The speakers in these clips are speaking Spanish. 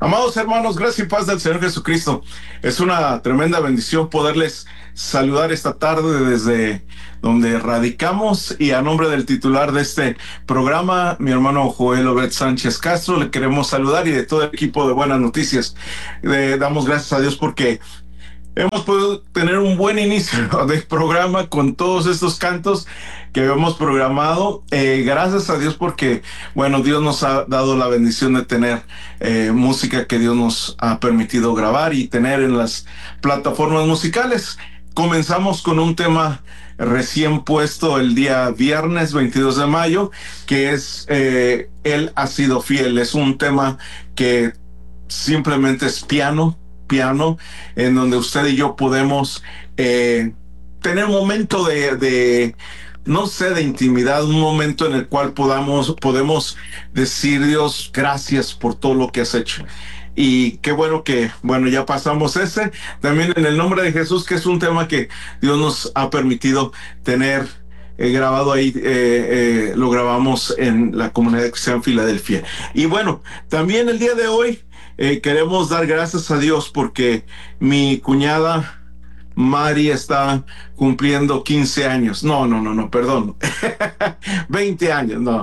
Amados hermanos, gracia y paz del Señor Jesucristo. Es una tremenda bendición poderles saludar esta tarde desde donde radicamos, y a nombre del titular de este programa, mi hermano Joel Obed Sánchez Castro, le queremos saludar, y de todo el equipo de Buenas Noticias. Le damos gracias a Dios porque hemos podido tener un buen inicio de programa con todos estos cantos que hemos programado. Gracias a Dios porque, bueno, Dios nos ha dado la bendición de tener música que Dios nos ha permitido grabar y tener en las plataformas musicales. Comenzamos con un tema recién puesto el día viernes 22 de mayo, que es Él ha sido fiel. Es un tema que simplemente es piano, en donde usted y yo podemos tener un momento no sé, de intimidad, un momento en el cual podemos decir: Dios, gracias por todo lo que has hecho. Y qué bueno que, bueno, ya pasamos ese. También en el nombre de Jesús, que es un tema que Dios nos ha permitido tener grabado ahí, lo grabamos en la comunidad cristiana en Filadelfia. Y bueno, también el día de hoy queremos dar gracias a Dios porque mi cuñada Mari está cumpliendo 15 años. No, perdón. 20 años, no.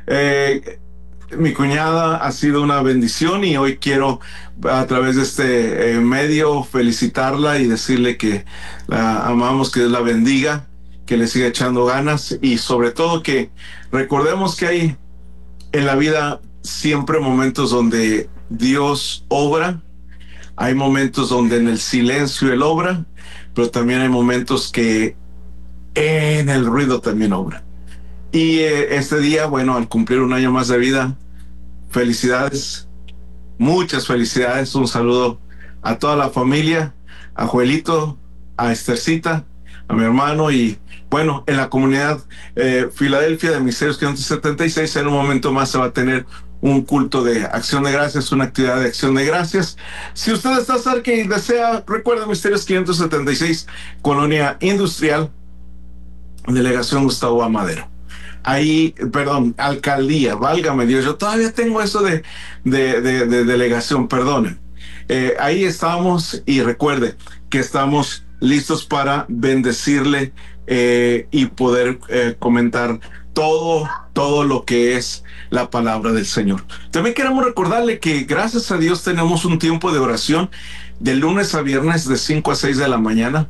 Mi cuñada ha sido una bendición, y hoy quiero, a través de este medio, felicitarla y decirle que la amamos, que Dios la bendiga, que le siga echando ganas, y sobre todo que recordemos que hay en la vida siempre momentos donde Dios obra. Hay momentos donde en el silencio Él obra, pero también hay momentos que en el ruido también obra. Y este día, bueno, al cumplir un año más de vida, felicidades, muchas felicidades. Un saludo a toda la familia, a Joelito, a Estercita, a mi hermano, y bueno, en la comunidad Filadelfia de Misterios 576, en un momento más se va a tener un culto de acción de gracias, una actividad de acción de gracias. Si usted está cerca y desea, recuerde Misterios 576, Colonia Industrial, Delegación Gustavo Amadero. Ahí, perdón, alcaldía, válgame Dios, yo todavía tengo eso de delegación, perdone. Ahí estamos, y recuerde que estamos listos para bendecirle y poder comentar todo lo que es la palabra del Señor. También queremos recordarle que gracias a Dios tenemos un tiempo de oración de lunes a viernes de 5 a 6 de la mañana.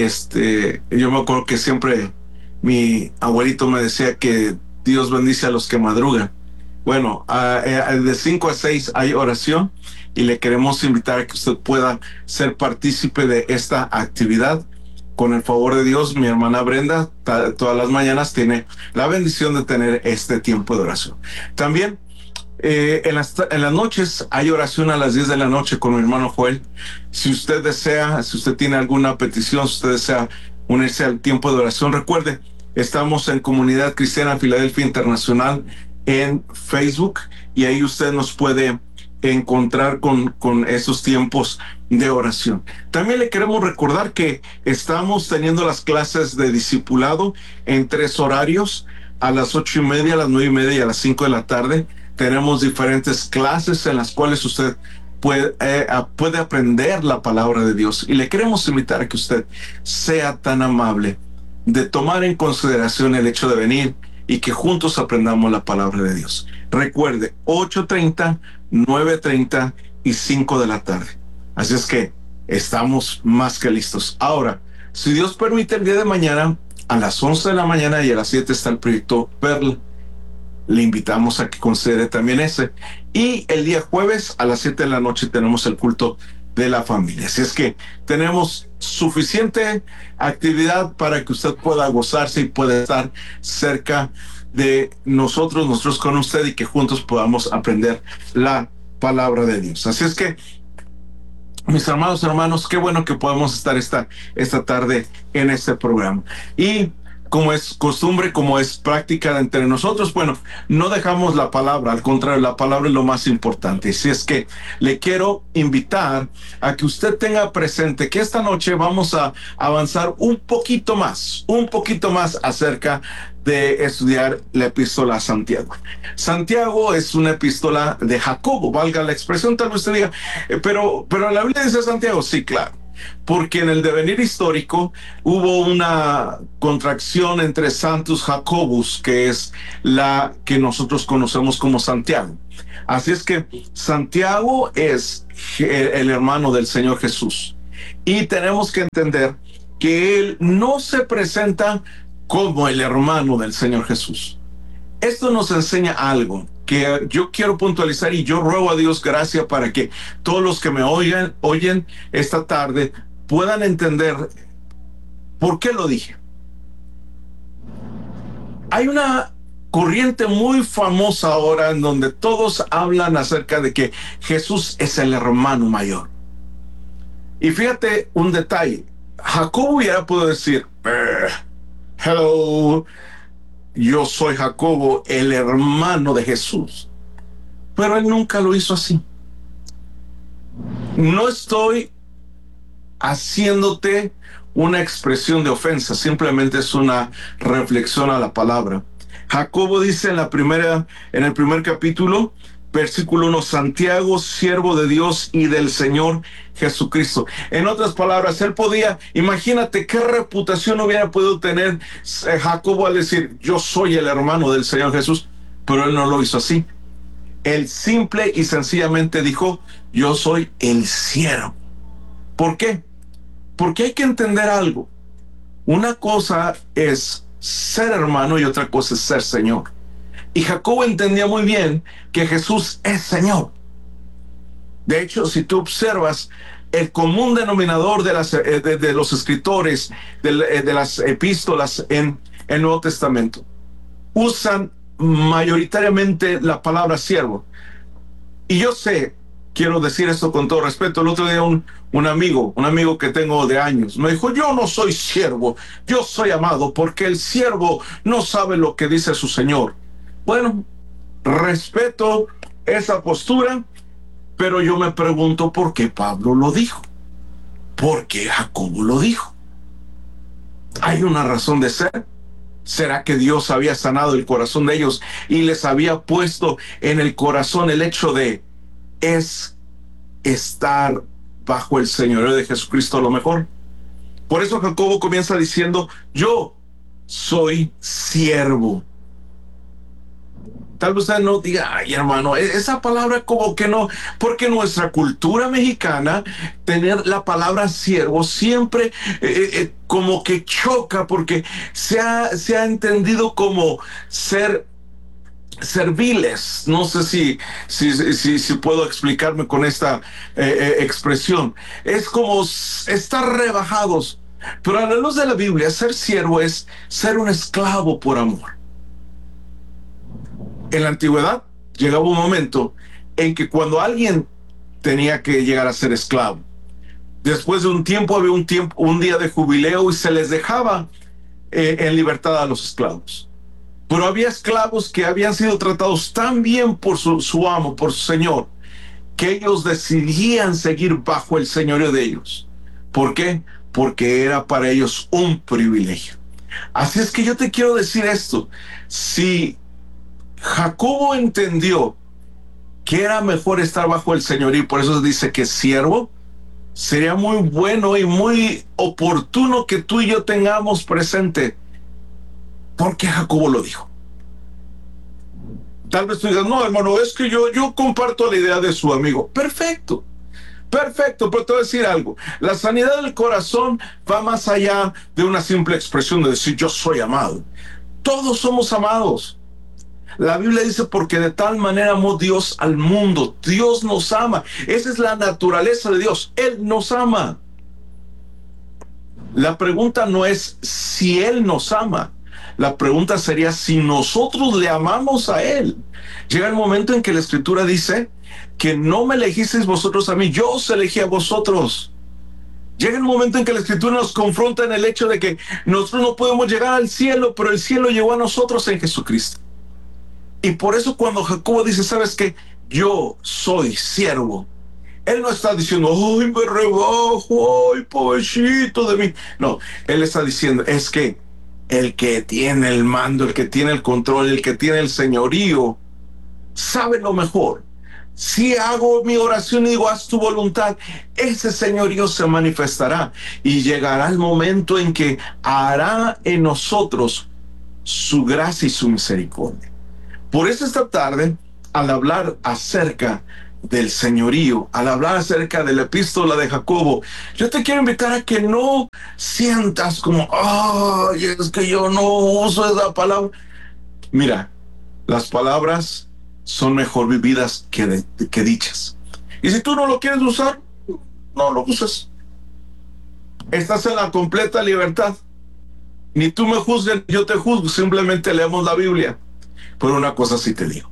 Yo me acuerdo que siempre mi abuelito me decía que Dios bendice a los que madrugan. Bueno, de 5 a 6 hay oración, y le queremos invitar a que usted pueda ser partícipe de esta actividad. Con el favor de Dios, mi hermana Brenda todas las mañanas tiene la bendición de tener este tiempo de oración. También en las noches hay oración a las 10 de la noche con mi hermano Joel. Si usted desea, si usted tiene alguna petición, si usted desea unirse al tiempo de oración, recuerde, estamos en Comunidad Cristiana Filadelfia Internacional en Facebook, y ahí usted nos puede encontrar con esos tiempos de oración. También le queremos recordar que estamos teniendo las clases de discipulado en 3 horarios: a las 8:30, a las 9:30 y a las 5 de la tarde. Tenemos diferentes clases en las cuales usted puede aprender la palabra de Dios, y le queremos invitar a que usted sea tan amable de tomar en consideración el hecho de venir y que juntos aprendamos la palabra de Dios. Recuerde, 8:30, 9:30 y 5 de la tarde. Así es que estamos más que listos. Ahora, si Dios permite, el día de mañana a las 11 de la mañana y a las 7 está el proyecto Perla. Le invitamos a que considere también ese. Y el día jueves a las 7 de la noche tenemos el culto de la familia. Así es que tenemos suficiente actividad para que usted pueda gozarse y pueda estar cerca de nosotros con usted, y que juntos podamos aprender la palabra de Dios. Así es que, mis hermanos, qué bueno que podemos estar esta tarde en este programa. Y como es costumbre, como es práctica entre nosotros, bueno, no dejamos la palabra, al contrario, la palabra es lo más importante. Así es que le quiero invitar a que usted tenga presente que esta noche vamos a avanzar un poquito más acerca de estudiar la epístola a Santiago. Santiago es una epístola de Jacobo, valga la expresión, tal vez usted diga, pero la Biblia dice Santiago, sí, claro, porque en el devenir histórico hubo una contracción entre Santus Jacobus, que es la que nosotros conocemos como Santiago. Así es que Santiago es el hermano del Señor Jesús. Y tenemos que entender que él no se presenta como el hermano del Señor Jesús. Esto nos enseña algo que yo quiero puntualizar y yo ruego a Dios gracia para que todos los que me oyen esta tarde puedan entender por qué lo dije. Hay una corriente muy famosa ahora en donde todos hablan acerca de que Jesús es el hermano mayor. Y fíjate un detalle, Jacobo hubiera podido decir, hello, yo soy Jacobo, el hermano de Jesús. Pero él nunca lo hizo así. No estoy haciéndote una expresión de ofensa, simplemente es una reflexión a la palabra. Jacobo dice en el primer capítulo, versículo 1, Santiago, siervo de Dios y del Señor Jesucristo. En otras palabras, él podía, imagínate qué reputación hubiera podido tener Jacobo al decir, yo soy el hermano del Señor Jesús, pero él no lo hizo así. Él simple y sencillamente dijo, yo soy el siervo. ¿Por qué? Porque hay que entender algo. Una cosa es ser hermano y otra cosa es ser Señor. Y Jacobo entendía muy bien que Jesús es Señor. De hecho, si tú observas el común denominador de los escritores de las epístolas en el Nuevo Testamento, usan mayoritariamente la palabra siervo. Y yo sé, quiero decir esto con todo respeto, el otro día un amigo que tengo de años, me dijo, yo no soy siervo, yo soy amado, porque el siervo no sabe lo que dice su Señor. Bueno, respeto esa postura, pero yo me pregunto por qué Pablo lo dijo, por qué Jacobo lo dijo. ¿Hay una razón de ser? ¿Será que Dios había sanado el corazón de ellos y les había puesto en el corazón el hecho de estar bajo el señorío de Jesucristo lo mejor? Por eso Jacobo comienza diciendo, yo soy siervo. Tal vez usted no diga, ay hermano, esa palabra como que no, porque nuestra cultura mexicana, tener la palabra siervo siempre como que choca, porque se ha entendido como ser serviles. No sé si puedo explicarme con esta expresión. Es como estar rebajados. Pero a la luz de la Biblia, ser siervo es ser un esclavo por amor. En la antigüedad llegaba un momento en que cuando alguien tenía que llegar a ser esclavo, después de un tiempo había un día de jubileo y se les dejaba en libertad a los esclavos. Pero había esclavos que habían sido tratados tan bien por su amo, por su señor, que ellos decidían seguir bajo el señorío de ellos. ¿Por qué? Porque era para ellos un privilegio. Así es que yo te quiero decir esto. Si Jacobo entendió que era mejor estar bajo el señorío, por eso dice que es siervo, sería muy bueno y muy oportuno que tú y yo tengamos presente por qué Jacobo lo dijo. Tal vez tú digas, no hermano, es que yo comparto la idea de su amigo. Perfecto, perfecto, pero te voy a decir algo. La sanidad del corazón va más allá de una simple expresión de decir yo soy amado. Todos somos amados. La Biblia dice, porque de tal manera amó Dios al mundo. Dios nos ama. Esa es la naturaleza de Dios. Él nos ama. La pregunta no es si Él nos ama. La pregunta sería si nosotros le amamos a Él. Llega el momento en que la Escritura dice que no me elegisteis vosotros a mí, yo os elegí a vosotros. Llega el momento en que la Escritura nos confronta en el hecho de que nosotros no podemos llegar al cielo, pero el cielo llegó a nosotros en Jesucristo. Y por eso cuando Jacobo dice, ¿sabes qué? Yo soy siervo. Él no está diciendo, ¡ay, me rebajo! ¡Ay, pobrecito de mí! No, él está diciendo, es que el que tiene el mando, el que tiene el control, el que tiene el señorío, sabe lo mejor. Si hago mi oración y digo, haz tu voluntad, ese señorío se manifestará y llegará el momento en que hará en nosotros su gracia y su misericordia. Por eso esta tarde, al hablar acerca del señorío, al hablar acerca de la epístola de Jacobo, yo te quiero invitar a que no sientas como, ay, es que yo no uso esa palabra. Mira, las palabras son mejor vividas que dichas. Y si tú no lo quieres usar, no lo uses. Estás en la completa libertad. Ni tú me juzgues, yo te juzgo. Simplemente leemos la Biblia. Pero una cosa sí te digo.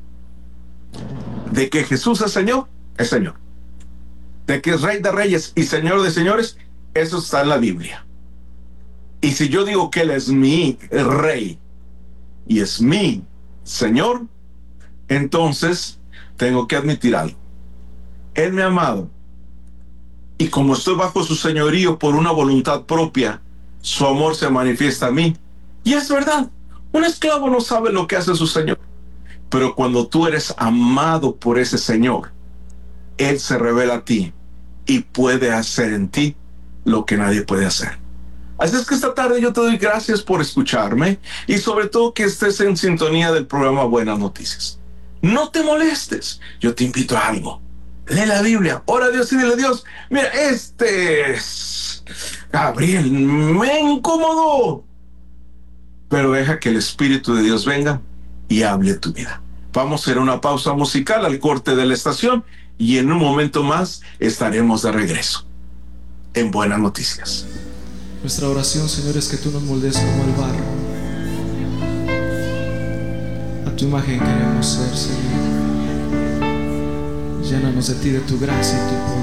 De que Jesús es Señor, es Señor. De que es Rey de Reyes y Señor de Señores, eso está en la Biblia. Y si yo digo que Él es mi Rey y es mi Señor, entonces tengo que admitir algo. Él me ha amado. Y como estoy bajo su señorío por una voluntad propia, su amor se manifiesta a mí. Y es verdad, un esclavo no sabe lo que hace su señor. Pero cuando tú eres amado por ese Señor, Él se revela a ti y puede hacer en ti lo que nadie puede hacer. Así es que esta tarde yo te doy gracias por escucharme y sobre todo que estés en sintonía del programa Buenas Noticias. No te molestes, yo te invito a algo. Lee la Biblia, ora a Dios y dile a Dios, mira, Gabriel, me incomodó. Pero deja que el Espíritu de Dios venga y hable tu vida. Vamos a hacer una pausa musical al corte de la estación y en un momento más estaremos de regreso en Buenas Noticias. Nuestra oración, Señor, es que tú nos moldes como el barro. A tu imagen queremos ser, Señor. Llénanos de ti, de tu gracia y tu poder.